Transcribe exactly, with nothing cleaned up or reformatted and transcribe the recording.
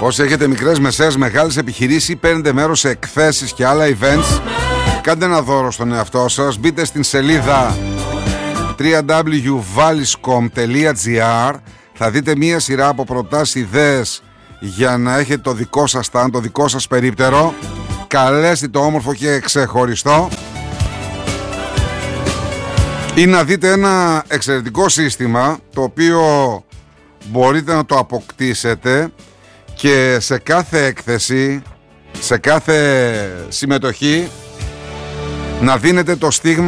Όσοι έχετε μικρές, μεσαίες, μεγάλες επιχειρήσεις ή παίρνετε μέρος σε εκθέσεις και άλλα events, κάντε ένα δώρο στον εαυτό σας. Μπείτε στην σελίδα double-u double-u double-u τελεία valiscom τελεία gr. Θα δείτε μία σειρά από προτάσεις, ιδέες για να έχετε το δικό σας stand, το δικό σας περίπτερο. Καλέστε το όμορφο και ξεχωριστό. Ή να δείτε ένα εξαιρετικό σύστημα το οποίο μπορείτε να το αποκτήσετε και σε κάθε έκθεση, σε κάθε συμμετοχή να δίνετε το στίγμα